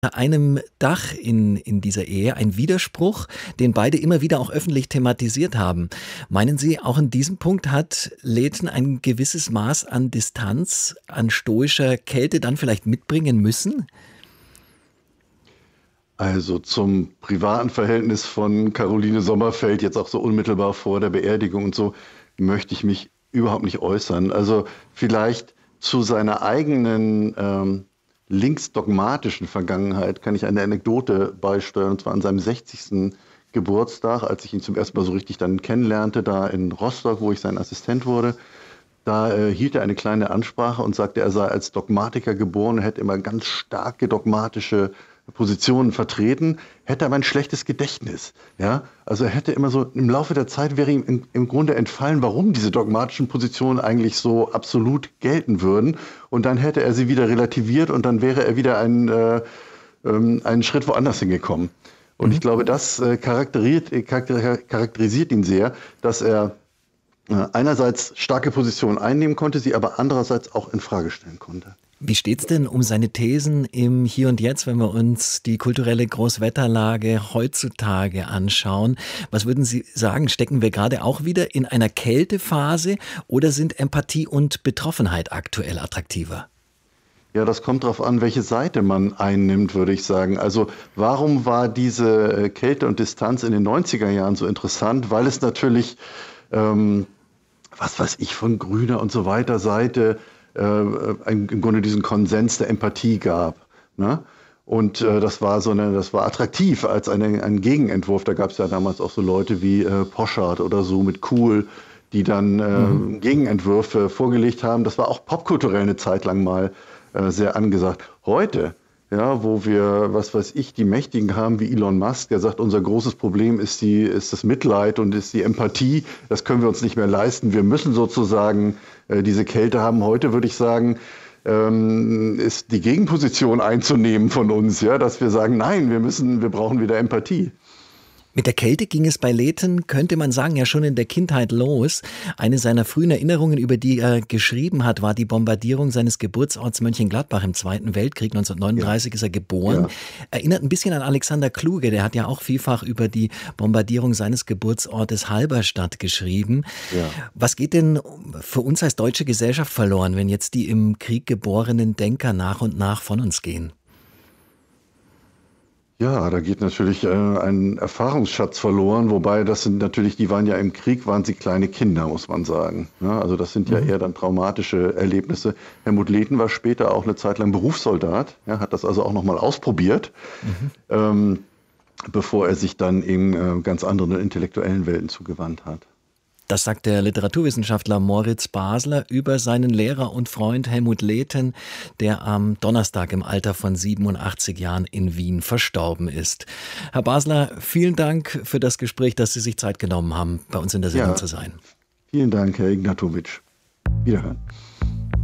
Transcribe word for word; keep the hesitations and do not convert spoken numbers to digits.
einem Dach in, in dieser Ehe, ein Widerspruch, den beide immer wieder auch öffentlich thematisiert haben. Meinen Sie, auch in diesem Punkt hat Leyton ein gewisses Maß an Distanz, an stoischer Kälte dann vielleicht mitbringen müssen? Also zum privaten Verhältnis von Caroline Sommerfeld, jetzt auch so unmittelbar vor der Beerdigung und so, möchte ich mich überhaupt nicht äußern. Also vielleicht zu seiner eigenen ähm, linksdogmatischen Vergangenheit kann ich eine Anekdote beisteuern, und zwar an seinem sechzigsten Geburtstag, als ich ihn zum ersten Mal so richtig dann kennenlernte, da in Rostock, wo ich sein Assistent wurde. Da äh, hielt er eine kleine Ansprache und sagte, er sei als Dogmatiker geboren und hätte immer ganz starke dogmatische Positionen vertreten, hätte aber ein schlechtes Gedächtnis. Ja? Also er hätte immer so, im Laufe der Zeit wäre ihm im, im Grunde entfallen, warum diese dogmatischen Positionen eigentlich so absolut gelten würden. Und dann hätte er sie wieder relativiert und dann wäre er wieder einen, äh, ähm, einen Schritt woanders hingekommen. Und Mhm. ich glaube, das äh, charakterisiert, äh, charakter- charakterisiert ihn sehr, dass er äh, einerseits starke Positionen einnehmen konnte, sie aber andererseits auch in Frage stellen konnte. Wie steht's denn um seine Thesen im Hier und Jetzt, wenn wir uns die kulturelle Großwetterlage heutzutage anschauen? Was würden Sie sagen, stecken wir gerade auch wieder in einer Kältephase oder sind Empathie und Betroffenheit aktuell attraktiver? Ja, das kommt darauf an, welche Seite man einnimmt, würde ich sagen. Also warum war diese äh, Kälte und Distanz in den neunziger Jahren so interessant? Weil es natürlich, ähm, was weiß ich, von grüner und so weiter Seite äh, ein, im Grunde diesen Konsens der Empathie gab. Ne? Und äh, das war so eine, das war attraktiv als eine, ein Gegenentwurf. Da gab es ja damals auch so Leute wie äh, Poschardt oder so mit Kuhl, die dann Mhm. äh, Gegenentwürfe vorgelegt haben. Das war auch popkulturell eine Zeit lang mal äh, sehr angesagt. Heute, ja, wo wir, was weiß ich, die Mächtigen haben wie Elon Musk, der sagt, unser großes Problem ist die, ist das Mitleid und ist die Empathie. Das können wir uns nicht mehr leisten. Wir müssen sozusagen äh, diese Kälte haben. Heute würde ich sagen, ähm, ist die Gegenposition einzunehmen von uns, ja, dass wir sagen, nein, wir müssen, wir brauchen wieder Empathie. Mit der Kälte ging es bei Leyton, könnte man sagen, ja schon in der Kindheit los. Eine seiner frühen Erinnerungen, über die er geschrieben hat, war die Bombardierung seines Geburtsorts Mönchengladbach im Zweiten Weltkrieg. Ja, neunzehnhundertneununddreißig ist er geboren. ja, Erinnert ein bisschen an Alexander Kluge, der hat ja auch vielfach über die Bombardierung seines Geburtsortes Halberstadt geschrieben. ja. Was geht denn für uns als deutsche Gesellschaft verloren, wenn jetzt die im Krieg geborenen Denker nach und nach von uns gehen? Ja, da geht natürlich äh, ein Erfahrungsschatz verloren, wobei das sind natürlich, die waren ja im Krieg, waren sie kleine Kinder, muss man sagen. Ja, also das sind ja Mhm. eher dann traumatische Erlebnisse. Helmut Lehten war später auch eine Zeit lang Berufssoldat, ja, hat das also auch nochmal ausprobiert, Mhm. ähm, bevor er sich dann eben äh, ganz anderen intellektuellen Welten zugewandt hat. Das sagt der Literaturwissenschaftler Moritz Basler über seinen Lehrer und Freund Helmut Leyten, der am Donnerstag im Alter von siebenundachtzig Jahren in Wien verstorben ist. Herr Basler, vielen Dank für das Gespräch, dass Sie sich Zeit genommen haben, bei uns in der Sendung Ja, zu sein. vielen Dank, Herr Ignatowitsch. Wiederhören.